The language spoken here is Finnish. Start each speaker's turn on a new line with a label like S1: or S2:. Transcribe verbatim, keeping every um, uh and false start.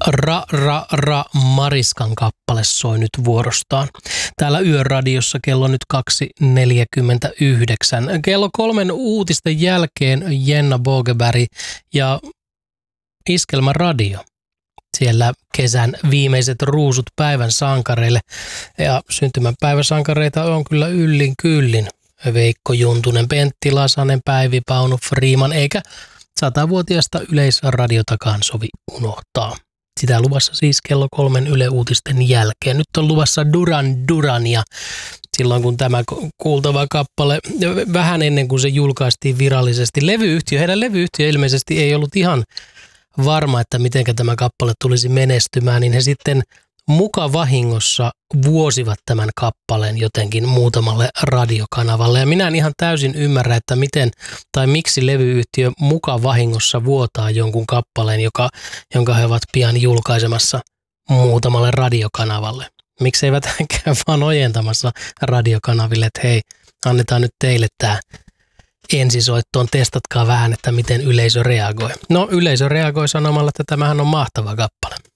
S1: Ra, ra, ra, Mariskan kappale soi nyt vuorostaan. Täällä Yöradiossa kello nyt kaksi neljäkymmentäyhdeksän. Kello kolmen uutisten jälkeen Jenna Bogeberg ja Iskelmä Radio. Siellä kesän viimeiset ruusut päivän sankareille. Ja syntymäpäiväsankareita on kyllä yllin kyllin. Veikko Juntunen, Pentti Lasanen, Päivi Paunu, Freeman, eikä satavuotiaasta Yleisradiotakaan sovi unohtaa. Sitä luvassa siis kello kolmen Yle Uutisten jälkeen. Nyt on luvassa Duran Duran ja silloin kun tämä kuultava kappale, vähän ennen kuin se julkaistiin virallisesti, levyyhtiö, heidän levyyhtiö ilmeisesti ei ollut ihan varma, että miten tämä kappale tulisi menestymään, niin he sitten muka vahingossa vuosivat tämän kappaleen jotenkin muutamalle radiokanavalle. Ja minä en ihan täysin ymmärrä, että miten tai miksi levyyhtiö muka vahingossa vuotaa jonkun kappaleen, joka, jonka he ovat pian julkaisemassa muutamalle radiokanavalle. Miksi eivät käy vaan ojentamassa radiokanaville, että hei, annetaan nyt teille tämä ensisoittoon, testatkaa vähän, että miten yleisö reagoi. No, yleisö reagoi sanomalla, että tämähän on mahtava kappale.